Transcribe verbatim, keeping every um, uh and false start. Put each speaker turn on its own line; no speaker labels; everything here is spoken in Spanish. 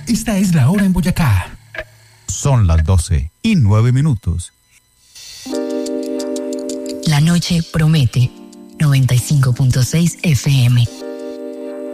Esta es la hora en Boyacá.
Son las doce y nueve minutos.
La noche promete. noventa y cinco punto seis F M.